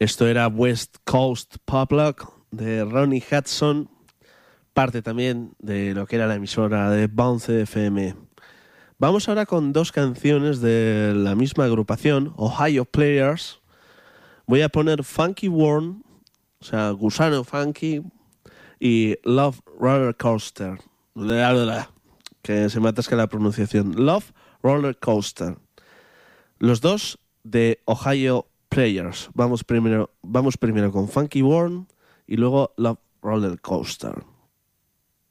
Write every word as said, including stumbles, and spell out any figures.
Esto era West Coast Pop Rock de Ronnie Hudson, parte también de lo que era la emisora de Bounce F M. Vamos ahora con dos canciones de la misma agrupación, Ohio Players. Voy a poner Funky Worm, o sea, Gusano Funky, y Love Roller Coaster. Que se me atasca la pronunciación. Love Roller Coaster. Los dos de Ohio Players. Vamos primero, vamos primero con Funky Worm y luego Love Roller Coaster.